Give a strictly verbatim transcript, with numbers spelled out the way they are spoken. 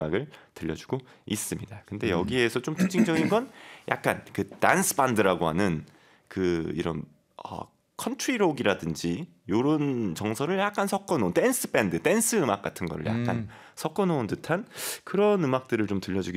음악을 들려주고 있습니다. 근데 음. 여기에서 좀 특징적인 건 약간 그 댄스 밴드라고 하는 그 이런 어, 컨트리록이라든지 요런 정서를 약간 섞어놓은 댄스 밴드, 댄스 음악 같은 거를 약간 음. 섞어놓은 듯한 그런 음악들을 좀 들려주기